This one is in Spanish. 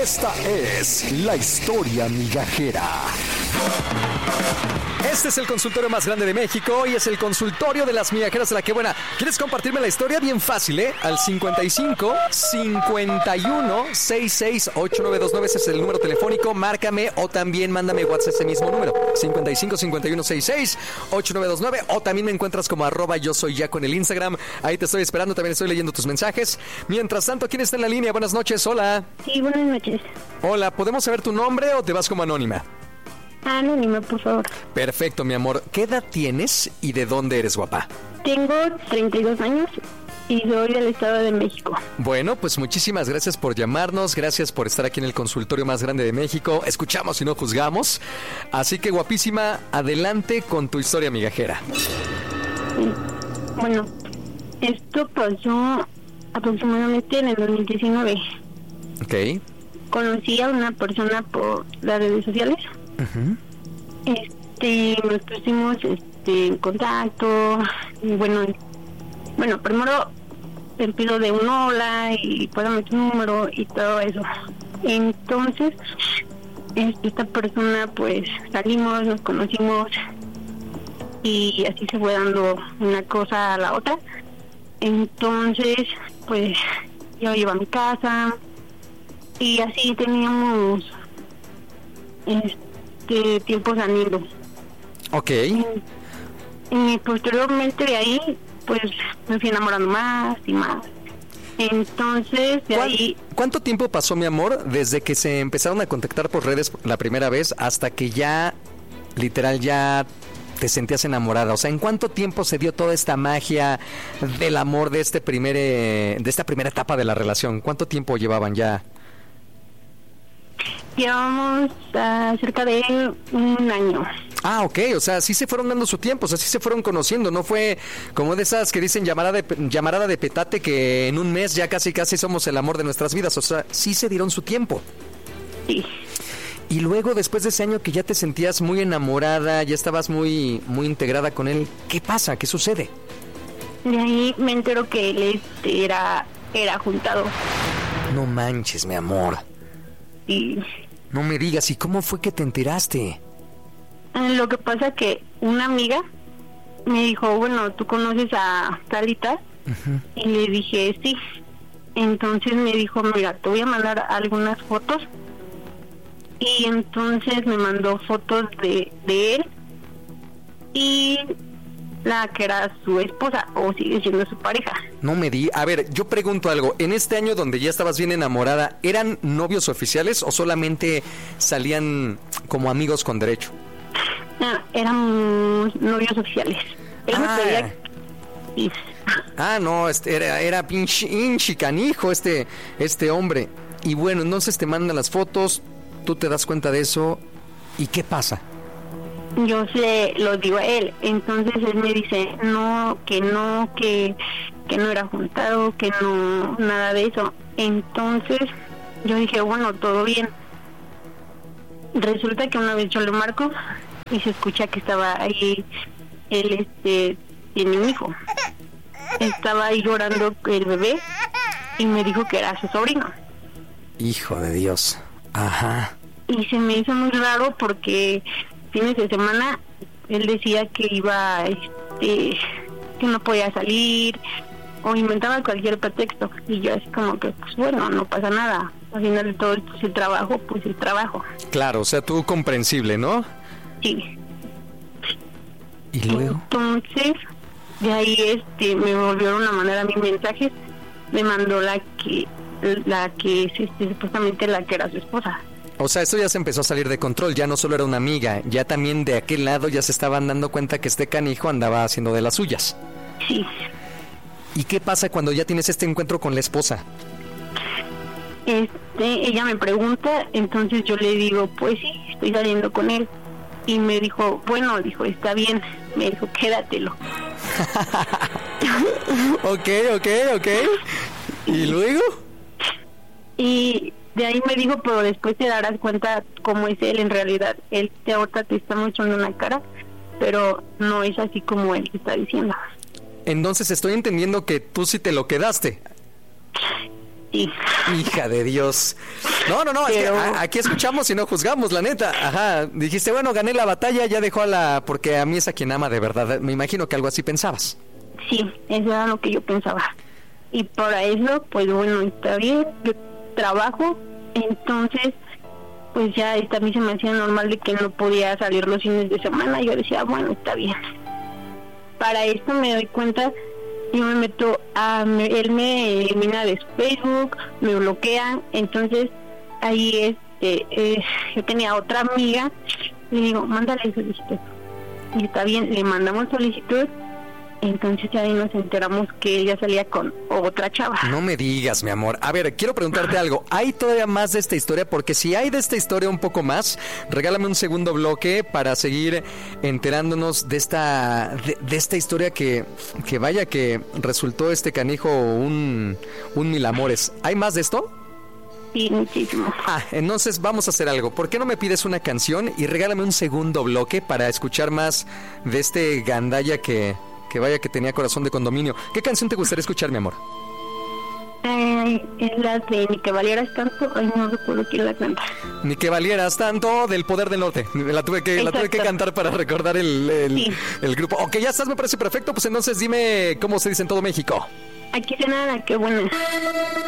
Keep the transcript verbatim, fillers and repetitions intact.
Esta es la historia migajera. Este es el consultorio más grande de México y es el consultorio de las migajeras de la que buena. ¿Quieres compartirme la historia? Bien fácil, ¿eh? Al cincuenta y cinco, cincuenta y uno, sesenta y seis, ochenta y nueve veintinueve, ese es el número telefónico. Márcame o también mándame WhatsApp ese mismo número. cincuenta y cinco, cincuenta y uno, sesenta y seis, ochenta y nueve veintinueve, o también me encuentras como arroba yo soy Yaco en el Instagram. Ahí te estoy esperando, también estoy leyendo tus mensajes. Mientras tanto, ¿quién está en la línea? Buenas noches, hola. Sí, buenas noches. Hola, ¿podemos saber tu nombre o te vas como anónima? Anónima, por favor. Perfecto, mi amor. ¿Qué edad tienes y de dónde eres, guapa? Tengo treinta y dos años y soy del Estado de México. Bueno, pues muchísimas gracias por llamarnos, gracias por estar aquí en el consultorio más grande de México. Escuchamos y no juzgamos. Así que, guapísima, adelante con tu historia migajera. Bueno, esto pasó aproximadamente en el dos mil diecinueve. Ok. Conocí a una persona por las redes sociales. Uh-huh. Este, nos pusimos este, en contacto. Y bueno, bueno, primero te pido de un hola y pásame tu número y todo eso. Entonces, esta persona, pues salimos, nos conocimos y así se fue dando una cosa a la otra. Entonces, pues yo iba a mi casa y así teníamos este tiempo saliendo. Ok. Y, y posteriormente de ahí, pues me fui enamorando más y más. Entonces, de ahí... ¿Cuánto tiempo pasó, mi amor, desde que se empezaron a contactar por redes la primera vez hasta que ya, literal, ya te sentías enamorada? O sea, ¿en cuánto tiempo se dio toda esta magia del amor de este primer, eh, de esta primera etapa de la relación? ¿Cuánto tiempo llevaban ya? Llevamos uh, cerca de un año. Ah, ok, o sea, sí se fueron dando su tiempo, o sea, sí se fueron conociendo, no fue como de esas que dicen llamarada de, llamarada de petate que en un mes ya casi casi somos el amor de nuestras vidas, o sea, sí se dieron su tiempo. Sí. Y luego, después de ese año que ya te sentías muy enamorada, ya estabas muy, muy integrada con él, ¿qué pasa? ¿Qué sucede? De ahí me entero que él este, era, era juntado. No manches, mi amor. Y... No me digas, ¿y cómo fue que te enteraste? Lo que pasa que una amiga me dijo, bueno, ¿tú conoces a Talita? Uh-huh. Y le dije, sí. Entonces me dijo, mira, te voy a mandar algunas fotos. Y entonces me mandó fotos de, de él y la que era su esposa, o sigue siendo su pareja. No me di... A ver, yo pregunto algo. En este año donde ya estabas bien enamorada, ¿eran novios oficiales o solamente salían como amigos con derecho? No, éramos novios oficiales. Él ah. me pedía... Sí. Ah, no, este, era, era pinche hinchi canijo este, este hombre. Y bueno, entonces te mandan las fotos, tú te das cuenta de eso, ¿y qué pasa? Yo se lo digo a él, entonces él me dice, no, que no, que, que no era juntado, que no, nada de eso. Entonces yo dije, bueno, todo bien. Resulta que una vez yo lo marco y se escucha que estaba ahí, él este, tiene un hijo. Estaba ahí llorando el bebé y me dijo que era su sobrino. Hijo de Dios, ajá. Y se me hizo muy raro porque fines de semana él decía que iba, este, que no podía salir o inventaba cualquier pretexto y yo así como que, pues bueno, no pasa nada, al final de todo esto es el trabajo, pues el trabajo. Claro, o sea, tú comprensible, ¿no? Sí. ¿Y luego? Entonces, de ahí este me volvieron a mandar a mis mensajes, me mandó la que, la que es este, supuestamente la que era su esposa. O sea, esto ya se empezó a salir de control, ya no solo era una amiga, ya también de aquel lado ya se estaban dando cuenta que este canijo andaba haciendo de las suyas. Sí. ¿Y qué pasa cuando ya tienes este encuentro con la esposa? Este, ella me pregunta, entonces yo le digo, pues sí, estoy saliendo con él. Y me dijo, bueno, dijo, está bien. Me dijo, quédatelo. Ok, ok, ok. ¿Y luego? Y de ahí me dijo, pero después te darás cuenta cómo es él en realidad. Él te ahorita te está mostrando una cara, pero no es así como él te está diciendo. Entonces estoy entendiendo que tú sí te lo quedaste. Sí. Hija de Dios. No, no, no, Pero... es que a, aquí escuchamos y no juzgamos, la neta. Ajá, dijiste, bueno, gané la batalla, ya dejó a la... Porque a mí es a quien ama de verdad. Me imagino que algo así pensabas. Sí, eso era lo que yo pensaba. Y para eso, pues bueno, está bien, yo trabajo, entonces, pues ya esta a mí se me hacía normal de que no podía salir los fines de semana. Yo decía, bueno, está bien. Para esto me doy cuenta, yo me meto a... Me, él me elimina de Facebook, me bloquea, entonces ahí este, eh, yo tenía otra amiga, le digo, mándale solicitud. Y está bien, le mandamos solicitud. Entonces ahí nos enteramos que ella salía con otra chava. No me digas, mi amor. A ver, quiero preguntarte algo. ¿Hay todavía más de esta historia? Porque si hay de esta historia un poco más, regálame un segundo bloque para seguir enterándonos de esta de, de esta historia que, que vaya que resultó este canijo un, un mil amores. ¿Hay más de esto? Sí, muchísimo. Ah, entonces vamos a hacer algo. ¿Por qué no me pides una canción y regálame un segundo bloque para escuchar más de este gandalla que... que vaya que tenía corazón de condominio? ¿Qué canción te gustaría escuchar, mi amor? Eh, es la de Ni que valieras tanto. Ay, no recuerdo quién la canta. Ni que valieras tanto, del Poder del Norte. La tuve que, la tuve que cantar para recordar el, el, sí. el grupo. Ok, ya estás, me parece perfecto. Pues entonces dime cómo se dice en todo México. Aquí se nada, qué buena.